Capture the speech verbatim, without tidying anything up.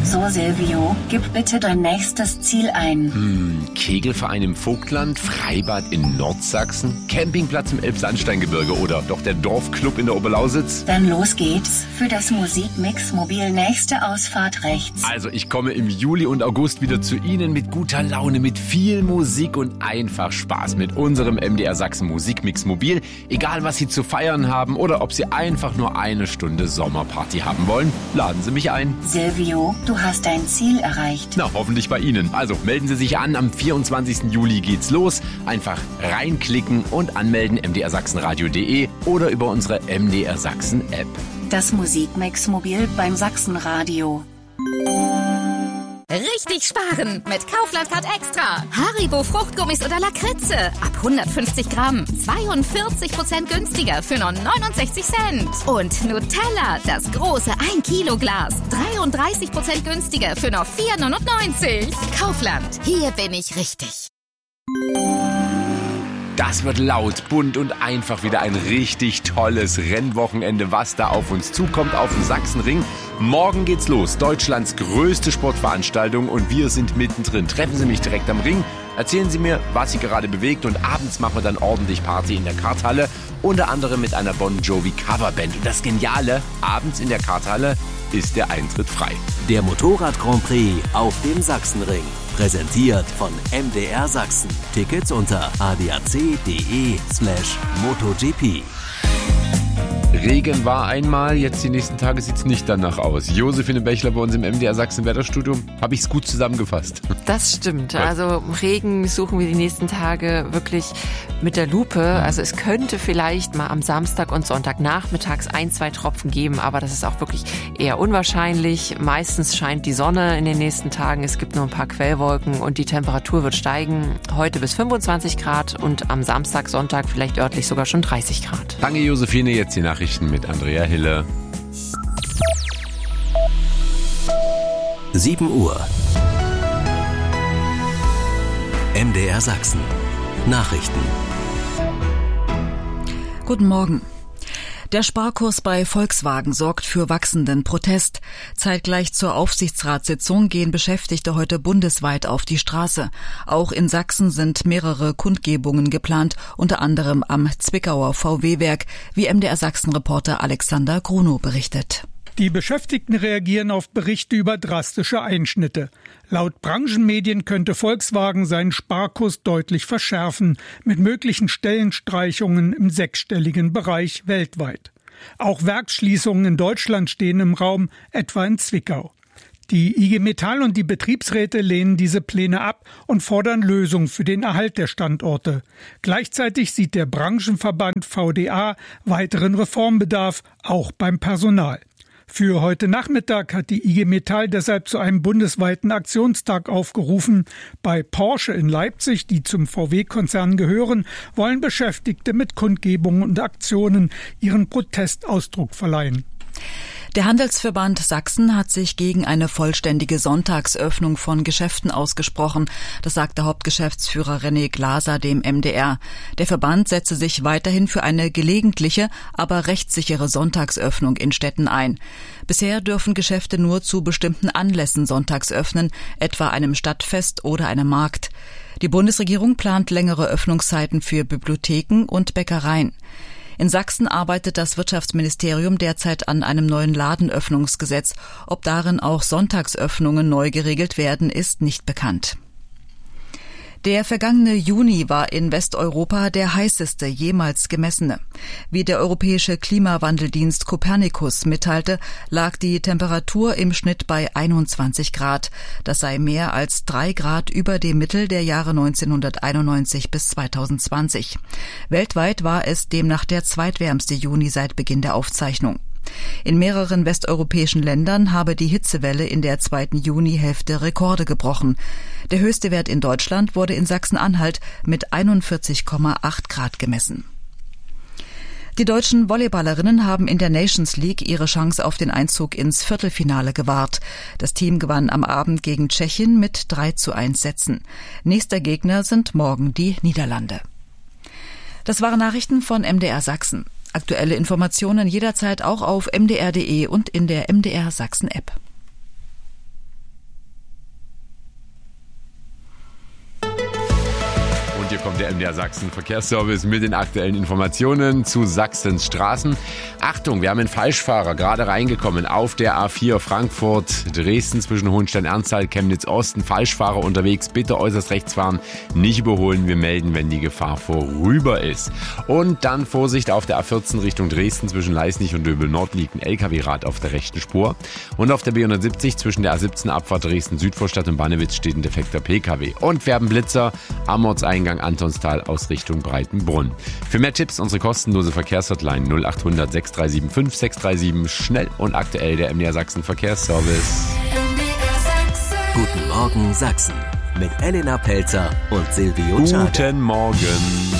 So, Silvio, gib bitte dein nächstes Ziel ein. Hm, Kegelverein im Vogtland, Freibad in Nordsachsen, Campingplatz im Elbsandsteingebirge oder doch der Dorfclub in der Oberlausitz? Dann los geht's für das Musikmix-Mobil nächste Ausfahrt rechts. Also ich komme im Juli und August wieder zu Ihnen mit guter Laune, mit viel Musik und einfach Spaß mit unserem M D R Sachsen Musikmix-Mobil. Egal, was Sie zu feiern haben oder ob Sie einfach nur eine Stunde Sommerparty haben wollen, laden Sie mich ein. Silvio, du hast dein Ziel erreicht. Na, hoffentlich bei Ihnen. Also melden Sie sich an, am vierundzwanzigsten Juli geht's los. Einfach reinklicken und anmelden, m d r sachsenradio punkt d e oder über unsere M D R Sachsen App. Das Musikmix-Mobil beim Sachsenradio. Richtig sparen mit Kaufland Card Extra. Haribo Fruchtgummis oder Lakritze ab hundertfünfzig Gramm. zweiundvierzig Prozent günstiger für nur neunundsechzig Cent. Und Nutella, das große ein Kilo Glas. dreiunddreißig Prozent günstiger für nur vier neunundneunzig. Kaufland, hier bin ich richtig. Das wird laut, bunt und einfach wieder ein richtig tolles Rennwochenende, was da auf uns zukommt auf dem Sachsenring. Morgen geht's los, Deutschlands größte Sportveranstaltung und wir sind mittendrin. Treffen Sie mich direkt am Ring, erzählen Sie mir, was Sie gerade bewegt und abends machen wir dann ordentlich Party in der Karthalle, unter anderem mit einer Bon Jovi Coverband. Und das Geniale, abends in der Karthalle ist der Eintritt frei. Der Motorrad Grand Prix auf dem Sachsenring. Präsentiert von M D R Sachsen. Tickets unter a d a c punkt d e slash MotoGP. Regen war einmal, jetzt die nächsten Tage sieht es nicht danach aus. Josephine Bechler bei uns im M D R Sachsen Wetterstudio. Habe ich es gut zusammengefasst? Das stimmt. Also Regen suchen wir die nächsten Tage wirklich mit der Lupe. Also es könnte vielleicht mal am Samstag und Sonntag nachmittags ein, zwei Tropfen geben, aber das ist auch wirklich eher unwahrscheinlich. Meistens scheint die Sonne in den nächsten Tagen. Es gibt nur ein paar Quellwolken und die Temperatur wird steigen. Heute bis fünfundzwanzig Grad und am Samstag, Sonntag vielleicht örtlich sogar schon dreißig Grad. Danke Josephine, jetzt die Nachrichten mit Andrea Hille. sieben Uhr. M D R Sachsen. Nachrichten. Guten Morgen. Der Sparkurs bei Volkswagen sorgt für wachsenden Protest. Zeitgleich zur Aufsichtsratssitzung gehen Beschäftigte heute bundesweit auf die Straße. Auch in Sachsen sind mehrere Kundgebungen geplant, unter anderem am Zwickauer V W-Werk, wie M D R Sachsen-Reporter Alexander Grunow berichtet. Die Beschäftigten reagieren auf Berichte über drastische Einschnitte. Laut Branchenmedien könnte Volkswagen seinen Sparkurs deutlich verschärfen, mit möglichen Stellenstreichungen im sechsstelligen Bereich weltweit. Auch Werksschließungen in Deutschland stehen im Raum, etwa in Zwickau. Die I G Metall und die Betriebsräte lehnen diese Pläne ab und fordern Lösungen für den Erhalt der Standorte. Gleichzeitig sieht der Branchenverband V D A weiteren Reformbedarf, auch beim Personal. Für heute Nachmittag hat die I G Metall deshalb zu einem bundesweiten Aktionstag aufgerufen. Bei Porsche in Leipzig, die zum V W-Konzern gehören, wollen Beschäftigte mit Kundgebungen und Aktionen ihren Protestausdruck verleihen. Der Handelsverband Sachsen hat sich gegen eine vollständige Sonntagsöffnung von Geschäften ausgesprochen. Das sagte Hauptgeschäftsführer René Glaser dem M D R. Der Verband setze sich weiterhin für eine gelegentliche, aber rechtssichere Sonntagsöffnung in Städten ein. Bisher dürfen Geschäfte nur zu bestimmten Anlässen sonntags öffnen, etwa einem Stadtfest oder einem Markt. Die Bundesregierung plant längere Öffnungszeiten für Bibliotheken und Bäckereien. In Sachsen arbeitet das Wirtschaftsministerium derzeit an einem neuen Ladenöffnungsgesetz. Ob darin auch Sonntagsöffnungen neu geregelt werden, ist nicht bekannt. Der vergangene Juni war in Westeuropa der heißeste jemals gemessene. Wie der europäische Klimawandeldienst Copernicus mitteilte, lag die Temperatur im Schnitt bei einundzwanzig Grad. Das sei mehr als drei Grad über dem Mittel der Jahre neunzehnhunderteinundneunzig bis zweitausendzwanzig. Weltweit war es demnach der zweitwärmste Juni seit Beginn der Aufzeichnung. In mehreren westeuropäischen Ländern habe die Hitzewelle in der zweiten Junihälfte Rekorde gebrochen. Der höchste Wert in Deutschland wurde in Sachsen-Anhalt mit einundvierzig Komma acht Grad gemessen. Die deutschen Volleyballerinnen haben in der Nations League ihre Chance auf den Einzug ins Viertelfinale gewahrt. Das Team gewann am Abend gegen Tschechien mit drei zu eins Sätzen. Nächster Gegner sind morgen die Niederlande. Das waren Nachrichten von M D R Sachsen. Aktuelle Informationen jederzeit auch auf m d r punkt d e und in der M D R Sachsen App. der M D R Sachsen Verkehrsservice mit den aktuellen Informationen zu Sachsens Straßen. Achtung, wir haben einen Falschfahrer gerade reingekommen auf der A vier Frankfurt, Dresden zwischen Hohenstein-Ernstthal, Chemnitz-Osten. Falschfahrer unterwegs, bitte äußerst rechts fahren, nicht überholen. Wir melden, wenn die Gefahr vorüber ist. Und dann Vorsicht auf der A vierzehn Richtung Dresden zwischen Leisnig und Döbel-Nord liegt ein L K W-Rad auf der rechten Spur. Und auf der B hundertsiebzig zwischen der A siebzehn Abfahrt Dresden-Südvorstadt und Bannewitz steht ein defekter P K W. Und wir haben Blitzer am Ortseingang Antonstal aus Richtung Breitenbrunn. Für mehr Tipps unsere kostenlose Verkehrshotline null acht hundert sechs drei sieben fünf sechs drei sieben. Schnell und aktuell der M D R Sachsen Verkehrsservice. Guten Morgen Sachsen mit Elena Pelzer und Silvio Schade. Guten Morgen.